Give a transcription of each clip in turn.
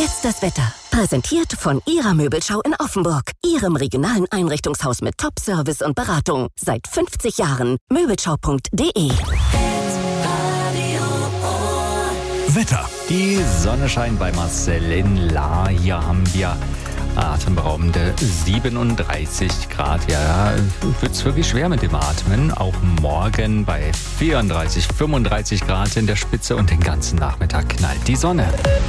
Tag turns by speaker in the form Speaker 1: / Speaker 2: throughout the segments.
Speaker 1: jetzt das Wetter. Präsentiert von Ihrer Möbelschau in Offenburg. Ihrem regionalen Einrichtungshaus mit Top-Service und Beratung. Seit 50 Jahren. Möbelschau.de.
Speaker 2: Wetter.
Speaker 3: Die Sonne scheint bei Marcel in La. Hier haben wir atemberaubende 37 Grad. Ja, wird's wirklich schwer mit dem Atmen. Auch morgen bei 34, 35 Grad in der Spitze und den ganzen Nachmittag knallt die Sonne.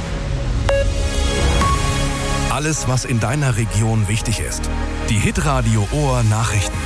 Speaker 2: Alles, was in deiner Region wichtig ist. Die Hitradio Ohr Nachrichten.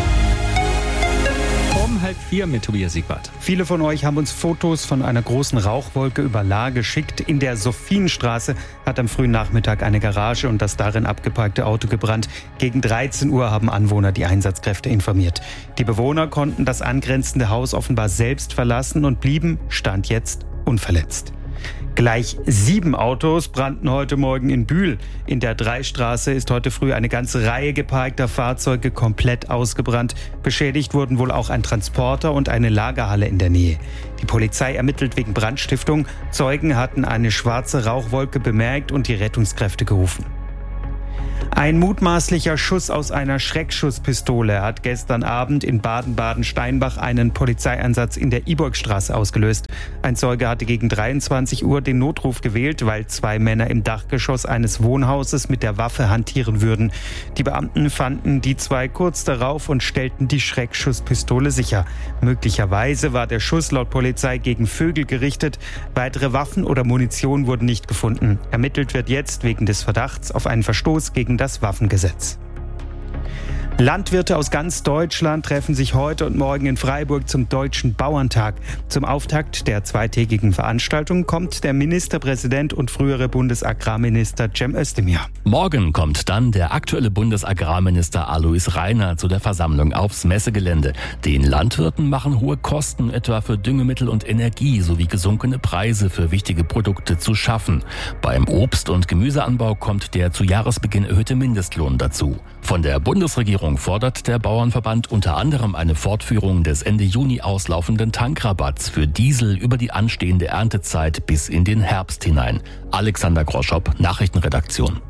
Speaker 3: Um 3:30 mit Tobias Siegwart.
Speaker 4: Viele von euch haben uns Fotos von einer großen Rauchwolke über La geschickt. In der Sophienstraße hat am frühen Nachmittag eine Garage und das darin abgeparkte Auto gebrannt. Gegen 13 Uhr haben Anwohner die Einsatzkräfte informiert. Die Bewohner konnten das angrenzende Haus offenbar selbst verlassen und blieben, Stand jetzt, unverletzt. Gleich 7 Autos brannten heute Morgen in Bühl. In der Dreistraße ist heute früh eine ganze Reihe geparkter Fahrzeuge komplett ausgebrannt. Beschädigt wurden wohl auch ein Transporter und eine Lagerhalle in der Nähe. Die Polizei ermittelt wegen Brandstiftung. Zeugen hatten eine schwarze Rauchwolke bemerkt und die Rettungskräfte gerufen. Ein mutmaßlicher Schuss aus einer Schreckschusspistole hat gestern Abend in Baden-Baden-Steinbach einen Polizeieinsatz in der Iburgstraße ausgelöst. Ein Zeuge hatte gegen 23 Uhr den Notruf gewählt, weil 2 Männer im Dachgeschoss eines Wohnhauses mit der Waffe hantieren würden. Die Beamten fanden die 2 kurz darauf und stellten die Schreckschusspistole sicher. Möglicherweise war der Schuss laut Polizei gegen Vögel gerichtet. Weitere Waffen oder Munition wurden nicht gefunden. Ermittelt wird jetzt wegen des Verdachts auf einen Verstoß gegen das Waffengesetz. Landwirte aus ganz Deutschland treffen sich heute und morgen in Freiburg zum Deutschen Bauerntag. Zum Auftakt der 2-tägigen Veranstaltung kommt der Ministerpräsident und frühere Bundesagrarminister Cem Özdemir.
Speaker 5: Morgen kommt dann der aktuelle Bundesagrarminister Alois Rainer zu der Versammlung aufs Messegelände. Den Landwirten machen hohe Kosten, etwa für Düngemittel und Energie, sowie gesunkene Preise für wichtige Produkte zu schaffen. Beim Obst- und Gemüseanbau kommt der zu Jahresbeginn erhöhte Mindestlohn dazu. Von der Bundesregierung fordert der Bauernverband unter anderem eine Fortführung des Ende Juni auslaufenden Tankrabatts für Diesel über die anstehende Erntezeit bis in den Herbst hinein. Alexander Groschop, Nachrichtenredaktion.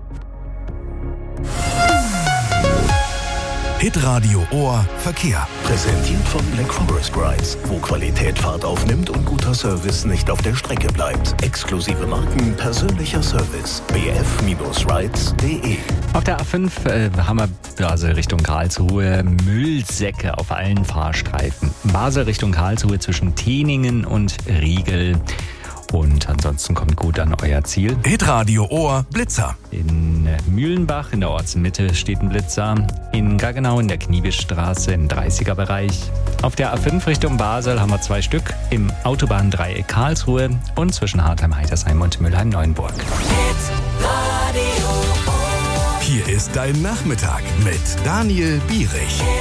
Speaker 2: Hitradio Ohr Verkehr.
Speaker 6: Präsentiert von Black Forest Rides, wo Qualität Fahrt aufnimmt und guter Service nicht auf der Strecke bleibt. Exklusive Marken, persönlicher Service. bf-rides.de.
Speaker 3: Auf der A5 haben wir Basel Richtung Karlsruhe Müllsäcke auf allen Fahrstreifen. Basel Richtung Karlsruhe zwischen Teningen und Riegel. Und ansonsten kommt gut an euer Ziel.
Speaker 2: Hitradio Ohr Blitzer.
Speaker 3: In Mühlenbach in der Ortsmitte steht ein Blitzer. In Gaggenau in der Kniebischstraße im 30er-Bereich. Auf der A5 Richtung Basel haben wir 2 Stück. Im Autobahndreieck Karlsruhe und zwischen Hartheim-Heitersheim und Mülheim-Neuenburg.
Speaker 2: Hier ist dein Nachmittag mit Daniel Bierich.